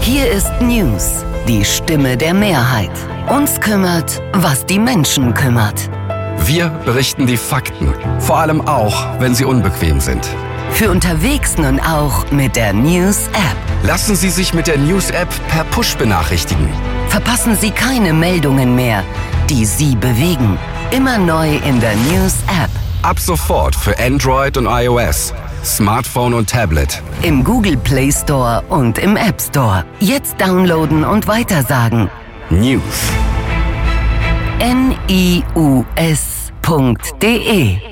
Hier ist News, die Stimme der Mehrheit. Uns kümmert, was die Menschen kümmert. Wir berichten die Fakten, vor allem auch, wenn sie unbequem sind. Für unterwegs nun auch mit der News-App. Lassen Sie sich mit der News-App per Push benachrichtigen. Verpassen Sie keine Meldungen mehr, die Sie bewegen. Immer neu in der News-App. Ab sofort für Android und iOS, Smartphone und Tablet. Im Google Play Store und im App Store. Jetzt downloaden und weitersagen. News. news.de